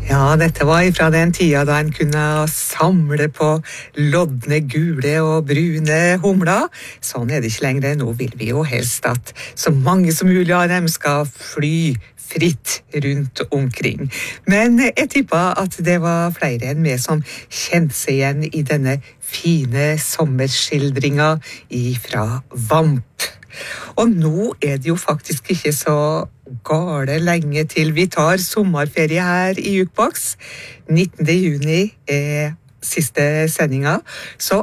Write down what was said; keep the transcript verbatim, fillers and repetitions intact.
Ja, dette var ifra den tida da en kunne samle på lodne, gule og brune humler. Sånn er det ikke lenger. Nå vil vi jo helst at så mange som mulig av dem skal fly fritt rundt omkring. Men jeg tipper at det var flere enn meg som kjente seg igjen i denne fine sommerskildringa ifra Vamp. Og nå er det jo faktisk ikke så gale lenge til vi tar sommerferie her i Jukebox. nittende juni er siste sendinga, så